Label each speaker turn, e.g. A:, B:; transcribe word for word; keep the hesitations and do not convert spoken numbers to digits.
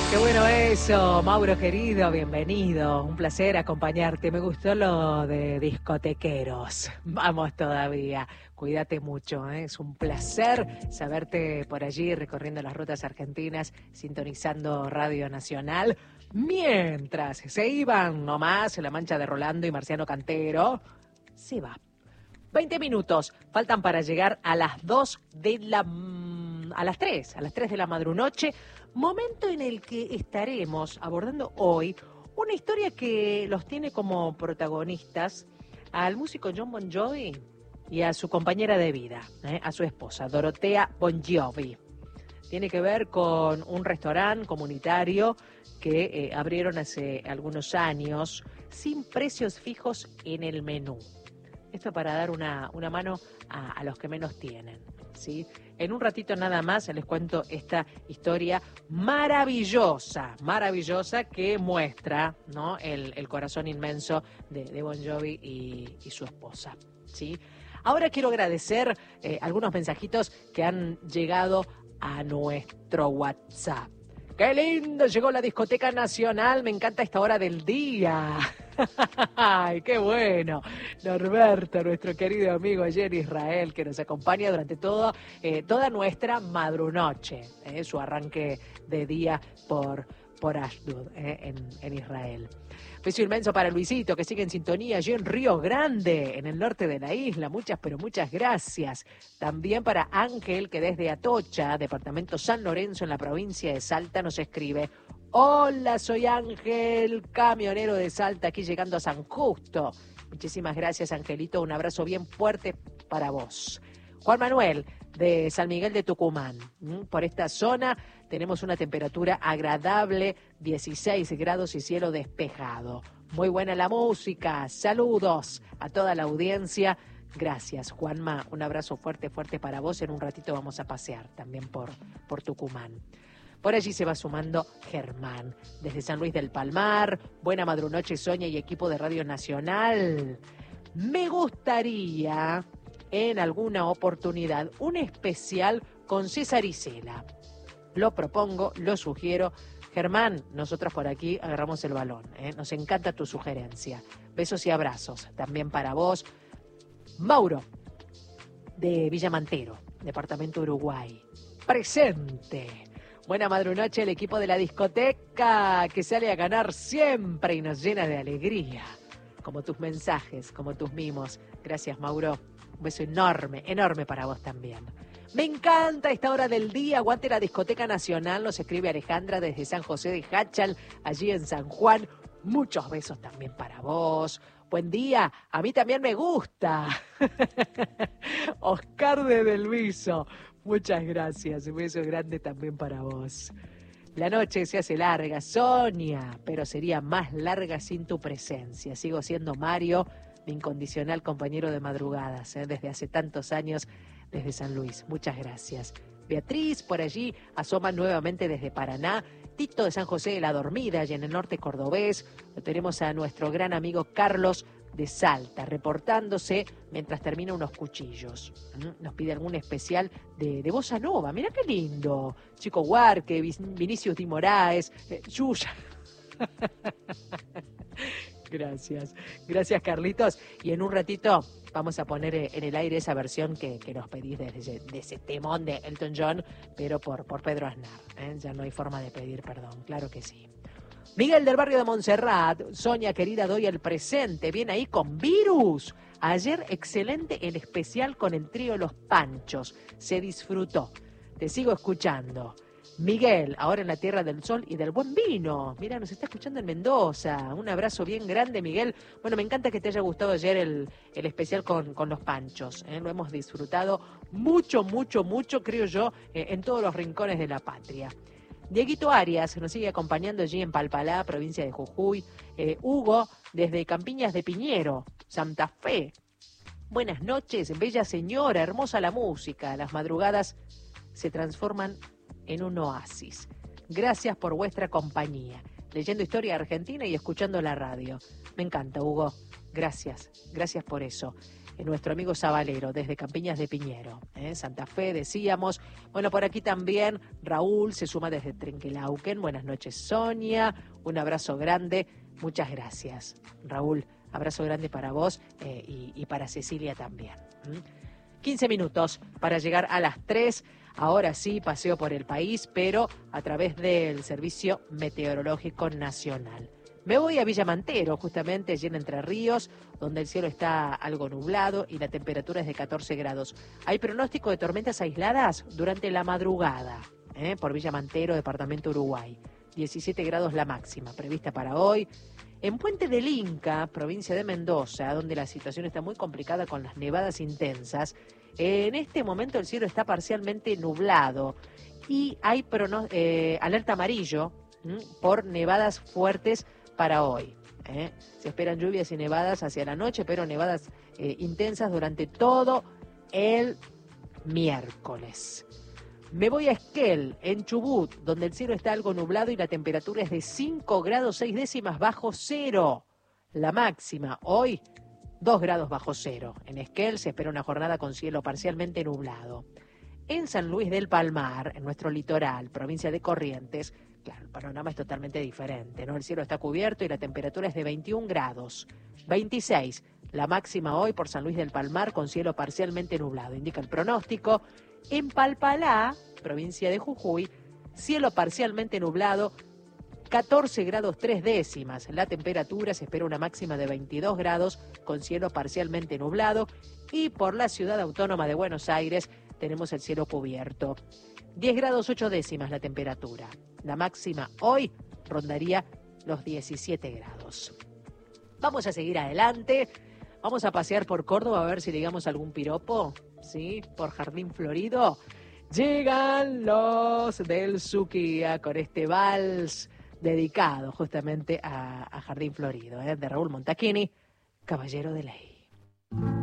A: Qué bueno eso, Mauro querido, bienvenido. Un placer acompañarte. Me gustó lo de discotequeros. Vamos todavía. Cuídate mucho, ¿eh? Es un placer saberte por allí recorriendo las rutas argentinas, sintonizando Radio Nacional. Mientras se iban nomás La Mancha de Rolando y Marciano Cantero, se va. veinte minutos faltan para llegar a las dos de la... a las tres, a las tres de la madrunoche. Momento en el que estaremos abordando hoy una historia que los tiene como protagonistas al músico Jon Bon Jovi y a su compañera de vida, ¿eh? a su esposa, Dorotea Bon Jovi. Tiene que ver con un restaurante comunitario que eh, abrieron hace algunos años sin precios fijos en el menú. Esto para dar una, una mano a, a los que menos tienen, ¿sí? En un ratito nada más les cuento esta historia maravillosa, maravillosa que muestra, ¿no?, el, el corazón inmenso de, de Bon Jovi y, y su esposa, ¿sí? Ahora quiero agradecer eh, algunos mensajitos que han llegado a nuestro WhatsApp. ¡Qué lindo! Llegó la Discoteca Nacional, me encanta esta hora del día. ¡Ay, qué bueno! Norberto, nuestro querido amigo allí en Israel, que nos acompaña durante todo, eh, toda nuestra madrunoche, eh, su arranque de día por, por Ashdod, eh, en, en Israel. Beso inmenso para Luisito, que sigue en sintonía allí en Río Grande, en el norte de la isla. Muchas, pero muchas gracias. También para Ángel, que desde Atocha, departamento San Lorenzo, en la provincia de Salta, nos escribe: hola, soy Ángel, camionero de Salta, aquí llegando a San Justo. Muchísimas gracias, Angelito. Un abrazo bien fuerte para vos. Juan Manuel, de San Miguel de Tucumán. Por esta zona tenemos una temperatura agradable, dieciséis grados y cielo despejado. Muy buena la música. Saludos a toda la audiencia. Gracias, Juanma. Un abrazo fuerte, fuerte para vos. En un ratito vamos a pasear también por, por Tucumán. Por allí se va sumando Germán, desde San Luis del Palmar. Buena madrunoche, Sonia y equipo de Radio Nacional. Me gustaría, en alguna oportunidad, un especial con César Isela. Lo propongo, lo sugiero. Germán, nosotros por aquí agarramos el balón, ¿eh? Nos encanta tu sugerencia. Besos y abrazos también para vos. Mauro, de Villamantero, departamento Uruguay. Presente. Buena madrunoche, el equipo de la discoteca que sale a ganar siempre y nos llena de alegría. Como tus mensajes, como tus mimos. Gracias, Mauro. Un beso enorme, enorme para vos también. Me encanta esta hora del día. Aguante la Discoteca Nacional. Nos escribe Alejandra desde San José de Hachal, allí en San Juan. Muchos besos también para vos. Buen día. A mí también me gusta. Oscar de Luiso. Muchas gracias. Un beso grande también para vos. La noche se hace larga, Sonia, pero sería más larga sin tu presencia. Sigo siendo Mario, mi incondicional compañero de madrugadas, ¿eh? Desde hace tantos años, desde San Luis. Muchas gracias. Beatriz, por allí, asoma nuevamente desde Paraná. Tito de San José de la Dormida, y en el norte cordobés. Lo tenemos a nuestro gran amigo Carlos de Salta, reportándose mientras termina unos cuchillos. ¿Mm? Nos pide algún especial de, de Bossa Nova. Mirá qué lindo. Chico Huarque, Vinicius Di Moraes, eh, Yuya. Gracias. Gracias, Carlitos. Y en un ratito vamos a poner en el aire esa versión que, que nos pedís de ese, de ese temón de Elton John, pero por, por Pedro Aznar. ¿eh? Ya no hay forma de pedir perdón, claro que sí. Miguel del barrio de Montserrat, Sonia querida, doy el presente, viene ahí con Virus. Ayer excelente el especial con el trío Los Panchos, se disfrutó. Te sigo escuchando. Miguel, ahora en la Tierra del Sol y del Buen Vino. Mira, nos está escuchando en Mendoza. Un abrazo bien grande, Miguel. Bueno, me encanta que te haya gustado ayer el, el especial con, con Los Panchos. ¿eh? Lo hemos disfrutado mucho, mucho, mucho, creo yo, eh, en todos los rincones de la patria. Dieguito Arias nos sigue acompañando allí en Palpalá, provincia de Jujuy. Eh, Hugo, desde Campiñas de Piñero, Santa Fe. Buenas noches, bella señora, hermosa la música. Las madrugadas se transforman en un oasis. Gracias por vuestra compañía. Leyendo historia argentina y escuchando la radio. Me encanta, Hugo. Gracias, gracias por eso. eh, nuestro amigo Zabalero, desde Campiñas de Piñero, ¿eh? Santa Fe, decíamos. Bueno, por aquí también Raúl se suma desde Trenquelauquen. Buenas noches, Sonia. Un abrazo grande. Muchas gracias, Raúl. Abrazo grande para vos eh, y, y para Cecilia también. ¿Mm? quince minutos para llegar a las tres. Ahora sí, paseo por el país, pero a través del Servicio Meteorológico Nacional. Me voy a Villamantero, justamente allí en Entre Ríos, donde el cielo está algo nublado y la temperatura es de catorce grados. Hay pronóstico de tormentas aisladas durante la madrugada, ¿eh? por Villamantero, departamento Uruguay. diecisiete grados la máxima, prevista para hoy. En Puente del Inca, provincia de Mendoza, donde la situación está muy complicada con las nevadas intensas, en este momento el cielo está parcialmente nublado y hay prono- eh, alerta amarillo ¿m? por nevadas fuertes para hoy. ¿eh? Se esperan lluvias y nevadas hacia la noche, pero nevadas eh, intensas durante todo el miércoles. Me voy a Esquel, en Chubut, donde el cielo está algo nublado y la temperatura es de cinco grados seis décimas bajo cero. La máxima hoy, dos grados bajo cero. En Esquel se espera una jornada con cielo parcialmente nublado. En San Luis del Palmar, en nuestro litoral, provincia de Corrientes, claro, el panorama es totalmente diferente, ¿no? El cielo está cubierto y la temperatura es de veintiún grados. veintiséis, la máxima hoy por San Luis del Palmar con cielo parcialmente nublado, indica el pronóstico. En Palpalá, provincia de Jujuy, cielo parcialmente nublado, catorce grados tres décimas. La temperatura se espera una máxima de veintidós grados con cielo parcialmente nublado. Y por la ciudad autónoma de Buenos Aires tenemos el cielo cubierto. diez grados ocho décimas la temperatura. La máxima hoy rondaría los diecisiete grados. Vamos a seguir adelante. Vamos a pasear por Córdoba a ver si digamos algún piropo, ¿sí? Por Jardín Florido. Llegan los del Suquía con este vals dedicado justamente a, a Jardín Florido, ¿eh? de Raúl Montachini, Caballero de Ley.